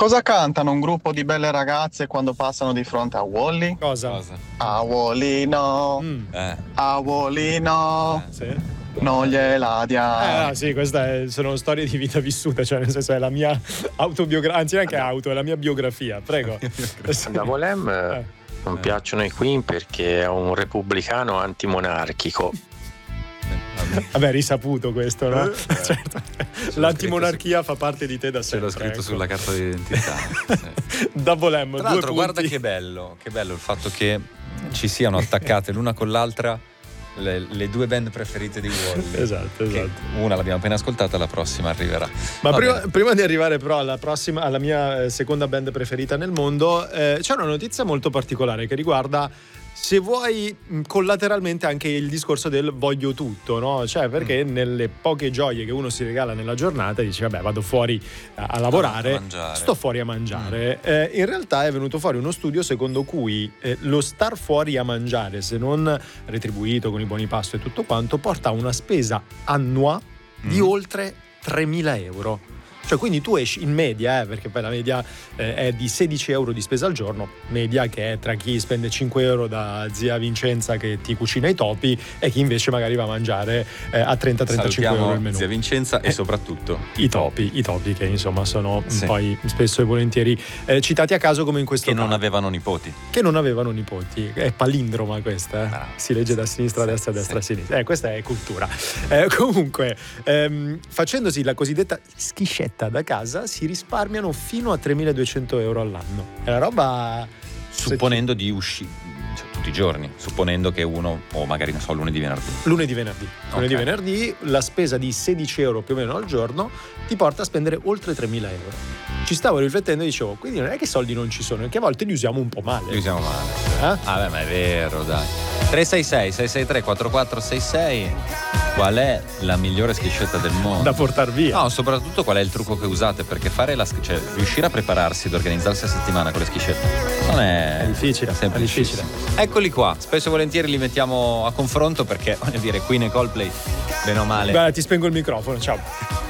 Cosa cantano un gruppo di belle ragazze quando passano di fronte a Wally? Cosa? A Wally no, a Wally no, Sì. non gliela diamo. Sì, sono storie di vita vissuta, cioè nel senso è la mia autobiografia, anzi neanche è la mia biografia, prego. Da Volem non piacciono i Queen perché è un repubblicano antimonarchico. Vabbè, risaputo questo, no? Certo. L'antimonarchia fa parte di te da sempre. Ce l'ho scritto sulla carta d'identità. Da Volem, tra l'altro, guarda che bello il fatto che ci siano attaccate l'una con l'altra le due band preferite di Wall. Esatto. Una l'abbiamo appena ascoltata, la prossima arriverà. Ma prima di arrivare però alla mia seconda band preferita nel mondo, c'è una notizia molto particolare che riguarda, se vuoi, collateralmente anche il discorso del voglio tutto, no? Cioè, perché nelle poche gioie che uno si regala nella giornata dice vabbè, vado fuori a lavorare, sto fuori a mangiare. In realtà è venuto fuori uno studio secondo cui lo star fuori a mangiare, se non retribuito con i buoni pasto e tutto quanto, porta a una spesa annua di oltre 3.000 euro. Cioè, quindi tu esci in media, perché poi la media è di 16 euro di spesa al giorno, media che è tra chi spende 5 euro da zia Vincenza che ti cucina i topi e chi invece magari va a mangiare a 30-35 euro il menù. Zia Vincenza e soprattutto i topi che insomma sono poi spesso e volentieri citati a caso, come in questo che caso. non avevano nipoti. È palindroma questa, si legge da sinistra a destra, destra a sinistra. Questa è cultura. Comunque, facendosi la cosiddetta schiscetta da casa, si risparmiano fino a 3.200 euro all'anno. È una roba, supponendo di uscire tutti i giorni, supponendo che uno, o magari non so, lunedì venerdì, la spesa di 16 euro più o meno al giorno ti porta a spendere oltre 3.000 euro. Ci stavo riflettendo e dicevo, quindi non è che soldi non ci sono, è che a volte li usiamo un po' male. Beh, ma è vero, dai. 366-663-4466. Qual è la migliore schiscetta del mondo da portar via? No, soprattutto qual è il trucco che usate, perché riuscire a prepararsi ed organizzarsi a settimana con le schiscette non è difficile, semplicissimo. Eccoli qua, spesso e volentieri li mettiamo a confronto perché, voglio dire, Queen e Coldplay, bene o male. Beh, ti spengo il microfono, ciao.